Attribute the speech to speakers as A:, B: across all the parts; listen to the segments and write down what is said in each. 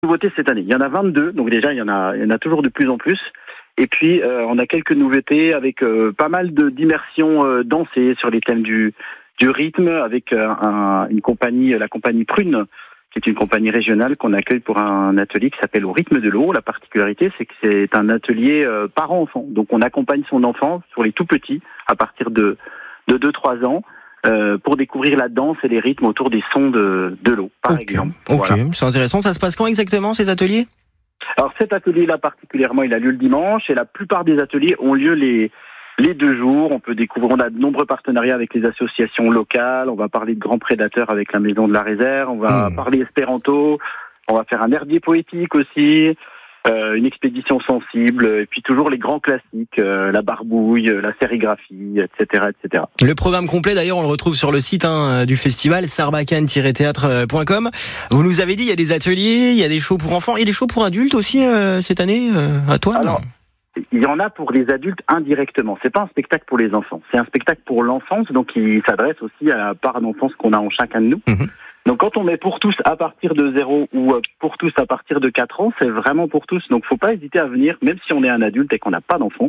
A: Nouveautés cette année. Il y en a 22, donc déjà il y en a toujours de plus en plus. Et puis on a quelques nouveautés avec pas mal d'immersions dansées sur les thèmes du rythme, avec une compagnie, la compagnie Prune, qui est une compagnie régionale qu'on accueille pour un atelier qui s'appelle Au rythme de l'eau. La particularité, c'est que c'est un atelier parent-enfant. Donc on accompagne son enfant sur les tout petits, à partir de 2-3 ans. Pour découvrir la danse et les rythmes autour des sons de l'eau, par exemple.
B: Ok,
A: voilà.
B: C'est intéressant. Ça se passe quand exactement, ces ateliers ?
A: Alors cet atelier-là particulièrement, il a lieu le dimanche, et la plupart des ateliers ont lieu les 2 jours. On a de nombreux partenariats avec les associations locales. On va parler de grands prédateurs avec la Maison de la Réserve. On va parler espéranto. On va faire un herbier poétique aussi. Une expédition sensible, et puis toujours les grands classiques, la barbouille, la sérigraphie, etc., etc.
B: Le programme complet, d'ailleurs, on le retrouve sur le site du festival, sarbacane-théâtre.com. Vous nous avez dit, il y a des ateliers, il y a des shows pour enfants, il y a des shows pour adultes aussi cette année, à toi ?
A: Alors, il y en a pour les adultes indirectement. C'est pas un spectacle pour les enfants, c'est un spectacle pour l'enfance, donc il s'adresse aussi à la part d'enfance qu'on a en chacun de nous. Donc quand on met pour tous à partir de 0 ou pour tous à partir de 4 ans, c'est vraiment pour tous. Donc faut pas hésiter à venir, même si on est un adulte et qu'on n'a pas d'enfant,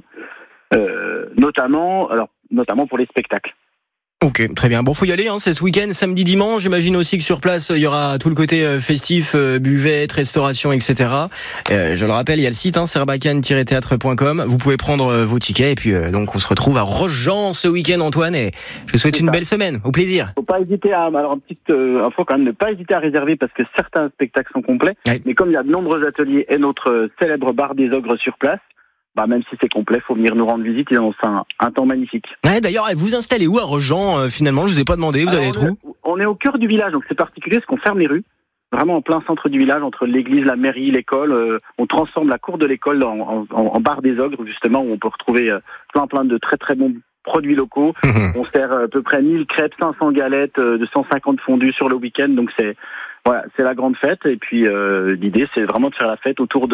A: notamment pour les spectacles.
B: Ok, très bien. Bon, faut y aller, c'est ce week-end, samedi, dimanche. J'imagine aussi que sur place, il y aura tout le côté festif, buvette, restauration, etc. Je le rappelle, il y a le site, sarbacane-théâtre.com. Vous pouvez prendre vos tickets, et puis donc on se retrouve à Rochejean ce week-end, Antoine, et je vous souhaite une belle semaine. Au plaisir.
A: Faut pas hésiter alors une petite info quand même, ne pas hésiter à réserver parce que certains spectacles sont complets. Ouais. Mais comme il y a de nombreux ateliers et notre célèbre bar des ogres sur place, même si c'est complet, faut venir nous rendre visite. Ils ont un temps magnifique.
B: Ouais, d'ailleurs, vous installez où à Rochejean finalement? Je vous ai pas demandé. Vous allez être où?
A: On est au cœur du village, donc c'est particulier parce qu'on ferme les rues. Vraiment en plein centre du village, entre l'église, la mairie, l'école. On transforme la cour de l'école en bar des ogres, justement, où on peut retrouver plein de très très bons produits locaux. On sert à peu près 1000 crêpes, 500 galettes, 250 fondus sur le week-end. Donc c'est la grande fête. Et puis l'idée, c'est vraiment de faire la fête autour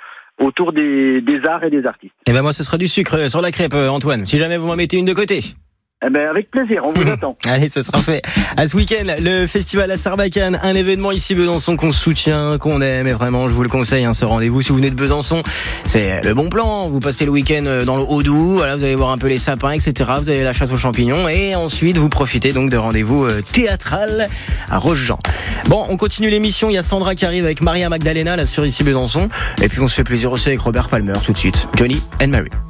A: des arts et des artistes.
B: Et moi, ce sera du sucre sur la crêpe, Antoine. Si jamais vous m'en mettez une de côté.
A: Avec plaisir, on vous attend.
B: Allez, ce sera fait. À ce week-end, le festival à Sarbacane, un événement ici Besançon qu'on soutient, qu'on aime, et vraiment, je vous le conseille, ce rendez-vous. Si vous venez de Besançon, c'est le bon plan. Vous passez le week-end dans le Haut-Doubs, voilà, vous allez voir un peu les sapins, etc. Vous avez la chasse aux champignons, et ensuite, vous profitez donc de rendez-vous théâtral à Rochejean. Bon, on continue l'émission. Il y a Sandra qui arrive avec Maria Magdalena, là, sur ici Besançon. Et puis, on se fait plaisir aussi avec Robert Palmer tout de suite. Johnny and Mary.